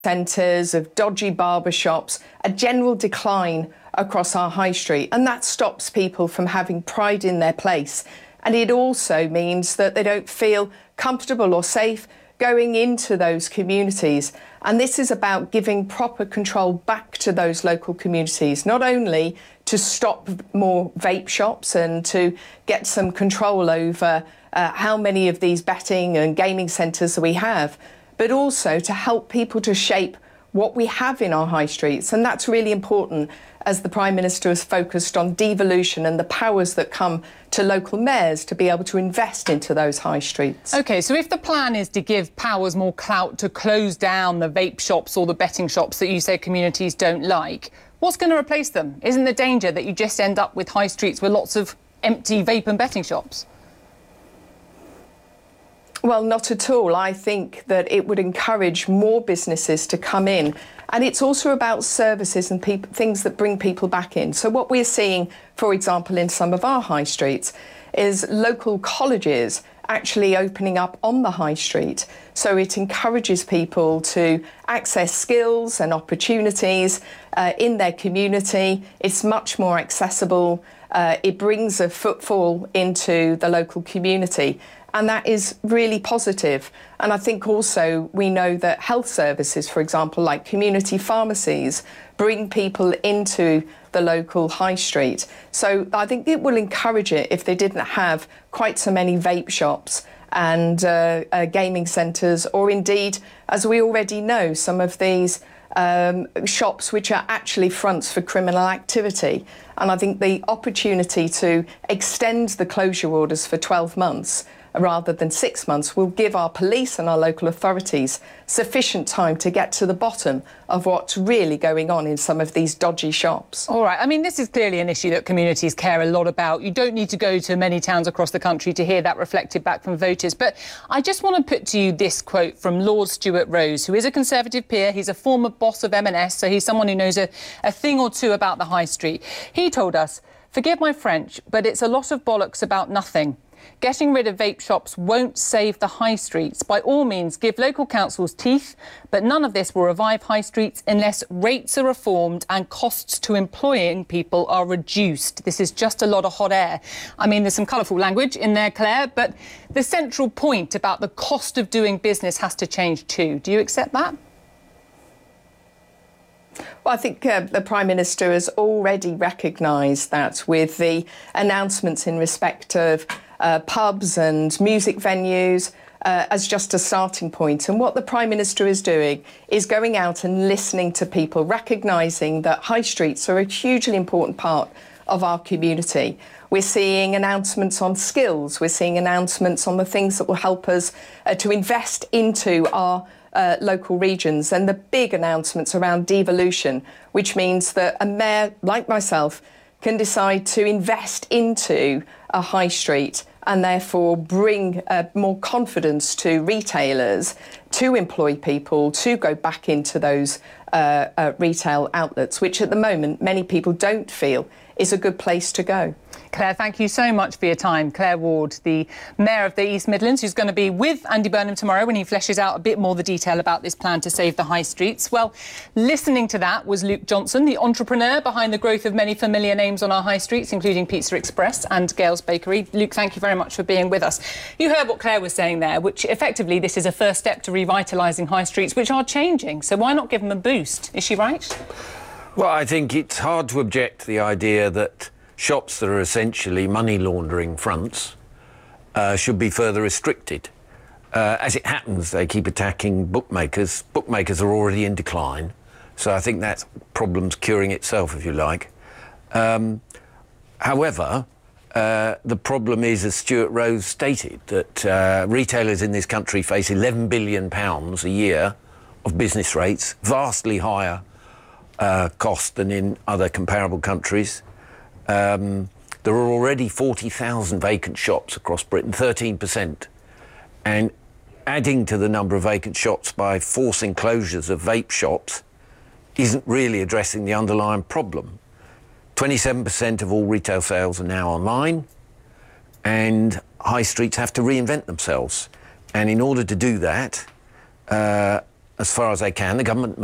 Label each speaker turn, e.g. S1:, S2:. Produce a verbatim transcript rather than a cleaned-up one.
S1: centres, of dodgy barbershops, a general decline across our high street, and that stops people from having pride in their place. And it also means that they don't feel comfortable or safe going into those communities. And this is about giving proper control back to those local communities, not only to stop more vape shops and to get some control over uh, how many of these betting and gaming centres we have, but also to help people to shape what we have in our high streets. And that's really important, as the Prime Minister has focused on devolution and the powers that come to local mayors to be able to invest into those high streets.
S2: OK, so if the plan is to give powers more clout to close down the vape shops or the betting shops that you say communities don't like, what's going to replace them? Isn't the danger that you just end up with high streets with lots of empty vape and betting shops?
S1: Well, not at all. I think that it would encourage more businesses to come in. And it's also about services and peop- things that bring people back in. So what we're seeing, for example, in some of our high streets is local colleges actually opening up on the high street. So it encourages people to access skills and opportunities uh, in their community. It's much more accessible. Uh, it brings a footfall into the local community. And that is really positive. And I think also we know that health services, for example, like community pharmacies, bring people into the local high street. So I think it will encourage it if they didn't have quite so many vape shops and uh, uh, gaming centres, or indeed, as we already know, some of these um, shops which are actually fronts for criminal activity. And I think the opportunity to extend the closure orders for twelve months rather than six months will give our police and our local authorities sufficient time to get to the bottom of what's really going on in some of these dodgy shops.
S2: All right. I mean, this is clearly an issue that communities care a lot about. You don't need to go to many towns across the country to hear that reflected back from voters. But I just want to put to you this quote from Lord Stuart Rose, who is a Conservative peer. He's a former boss of M and S, so he's someone who knows a, a thing or two about the high street. He told us, "Forgive my French, but it's a lot of bollocks about nothing. Getting rid of vape shops won't save the high streets. By all means, give local councils teeth, but none of this will revive high streets unless rates are reformed and costs to employing people are reduced." This is just a lot of hot air. I mean, there's some colourful language in there, Claire, but the central point about the cost of doing business has to change too. Do you accept that?
S1: Well, I think uh, the Prime Minister has already recognised that with the announcements in respect of uh, pubs and music venues uh, as just a starting point. And what the Prime Minister is doing is going out and listening to people, recognising that high streets are a hugely important part of our community. We're seeing announcements on skills. We're seeing announcements on the things that will help us uh, to invest into our Uh, local regions, and the big announcements around devolution, which means that a mayor like myself can decide to invest into a high street and therefore bring uh, more confidence to retailers, to employ people, to go back into those uh, uh, retail outlets, which at the moment many people don't feel is a good place to go.
S2: Claire, thank you so much for your time. Claire Ward, the Mayor of the East Midlands, who's going to be with Andy Burnham tomorrow when he fleshes out a bit more the detail about this plan to save the high streets. Well, listening to that was Luke Johnson, the entrepreneur behind the growth of many familiar names on our high streets, including Pizza Express and Gales Bakery. Luke, thank you very much for being with us. You heard what Claire was saying there, which effectively this is a first step to revitalising high streets, which are changing. So why not give them a boost? Is she right?
S3: Well, I think it's hard to object to the idea that shops that are essentially money laundering fronts uh, should be further restricted. Uh, as it happens, they keep attacking bookmakers. Bookmakers are already in decline, so I think that problem's curing itself, if you like. Um, however, uh, the problem is, as Stuart Rose stated, that uh, retailers in this country face eleven billion pounds a year of business rates, vastly higher uh, cost than in other comparable countries. Um, there are already forty thousand vacant shops across Britain, thirteen percent. And adding to the number of vacant shops by forcing closures of vape shops isn't really addressing the underlying problem. twenty-seven percent of all retail sales are now online, and high streets have to reinvent themselves. And in order to do that, uh, as far as they can. The government